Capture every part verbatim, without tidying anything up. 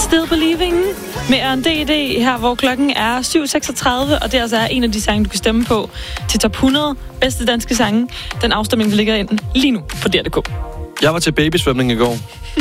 Still Believing med R and D D her, hvor klokken er syv seksogtredive, og det er altså en af de sange, du kan stemme på til top hundrede bedste danske sange. Den afstemning, der ligger ind lige nu på D R punktum d k. Jeg var til babysvømning i går.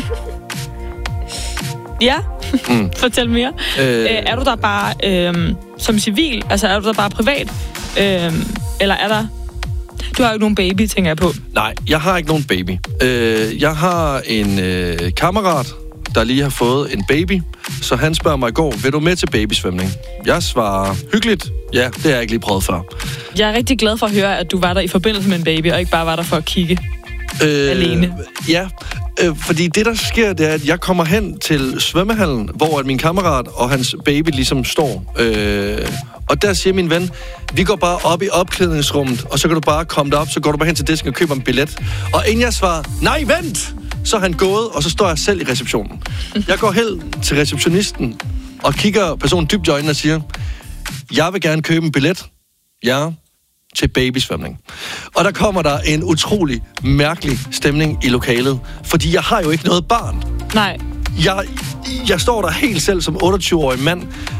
Ja, mm. fortæl mere. Øh... Øh, er du der bare øh, som civil? Altså er du der bare privat? Øh, eller er der... Du har jo ikke nogen baby, tænker jeg på. Nej, jeg har ikke nogen baby. Øh, jeg har en øh, kammerat, der lige har fået en baby, så han spørger mig i går, vil du med til babysvømning? Jeg svarer, hyggeligt. Ja, det har jeg ikke lige prøvet før. Jeg er rigtig glad for at høre, at du var der i forbindelse med en baby, og ikke bare var der for at kigge øh, alene. Ja, øh, fordi det, der sker, det er, at jeg kommer hen til svømmehallen, hvor at min kammerat og hans baby ligesom står. Øh, og der siger min ven, vi går bare op i opklædningsrummet, og så kan du bare komme derop, så går du bare hen til disken og køber en billet. Og inden jeg svarer, nej, vent! Så er han gået, og så står jeg selv i receptionen. Jeg går hen til receptionisten og kigger personen dybt i øjnene og siger, jeg vil gerne købe en billet, ja, til babysvømning. Og der kommer der en utrolig mærkelig stemning i lokalet, fordi jeg har jo ikke noget barn. Nej. Jeg, jeg står der helt selv som otteogtyve-årig mand,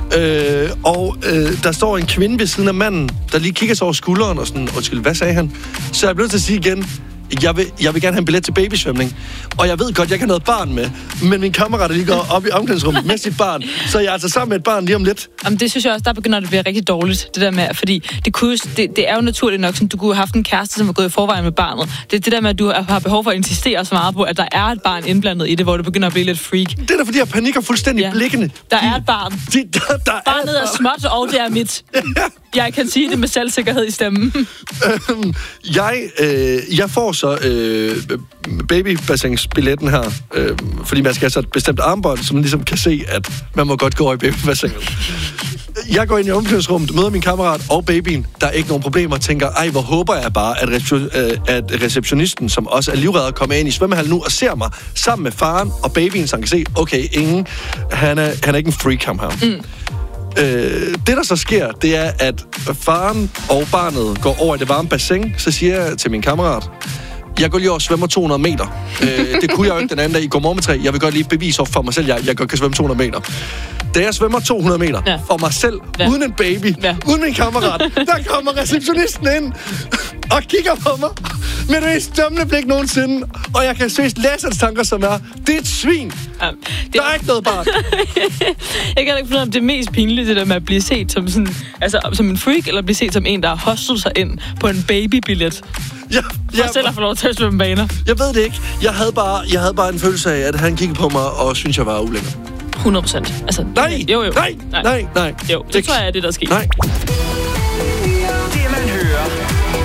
øh, og øh, der står en kvinde ved siden af manden, der lige kigger sig over skulderen og sådan, undskyld, hvad sagde han? Så jeg blev nødt til at sige igen, Jeg vil, jeg vil gerne have en billet til babysvømning. Og jeg ved godt, jeg kan have noget barn med. Men min kammerat lige går op i omklædningsrummet med sit barn. Så jeg er altså sammen med et barn lige om lidt. Jamen, det synes jeg også, der begynder det at blive rigtig dårligt. Det der med, fordi det, kunne, det, det er jo naturligt nok, som du kunne have haft en kæreste, som var gået i forvejen med barnet. Det er det der med, at du har behov for at insistere så meget på, at der er et barn indblandet i det, hvor det begynder at blive lidt freak. Det er da, fordi jeg panikker fuldstændig ja. blikkende. Der er et barn. De, der, der Barnet er, er småt, og det er mit. Jeg kan sige det med selvsikkerhed i stemmen. øhm, jeg, øh, jeg får så øh, babybassinsbilletten her, øh, fordi man skal have så et bestemt armbånd, så man ligesom kan se, at man må godt gå over i babybassinet. Jeg går ind i omklædningsrummet, møder min kammerat og babyen. Der er ikke nogen problemer. Tænker, ej, hvor håber jeg bare, at, reception, øh, at receptionisten, som også er livredder, kommer ind i svømmehallen nu og ser mig sammen med faren og babyen, så han kan se, okay, ingen, han er, han er ikke en freak, ham her. Mm. Øh, det, der så sker, det er, at faren og barnet går over i det varme bassin. Så siger jeg til min kammerat, jeg går lige over og svømmer to hundrede meter. øh, det kunne jeg jo ikke den anden dag i Godmorgen med tre. Jeg vil godt lige bevise for mig selv, at jeg, jeg godt kan svømme to hundrede meter. Da jeg svømmer to hundrede meter ja. for mig selv, ja. uden en baby, ja. uden min kammerat, der kommer receptionisten ind og kigger på mig med det mest dømmende blik nogensinde. Og jeg kan seriøst læse hans tanker, som er, det er et svin. Ja, det... Der er ikke noget barn. Jeg kan ikke finde om det er mest pinligt, det der med at blive set som, sådan, altså, som en freak, eller blive set som en, der har hostet sig ind på en babybillet. Ja, ja, og selv har fået lov til at svømme baner. Jeg ved det ikke. Jeg havde bare, jeg havde bare en følelse af, at han kiggede på mig og synes jeg var ulækker. hundrede procent. Altså, nej, jo, jo. nej, nej, nej. Jo, det, det tror jeg er det, der sker. Nej.